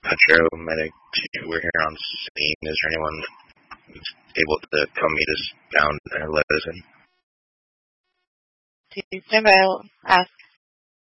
Metro medic, we're here on scene. Is there anyone who's able to come meet us down and let us in? Please stand by. I'll ask